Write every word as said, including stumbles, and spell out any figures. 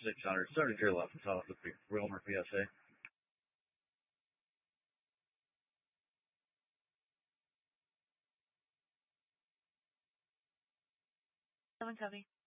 six hundred, starting to your left and south of Wilmer, P S A. Seven copy.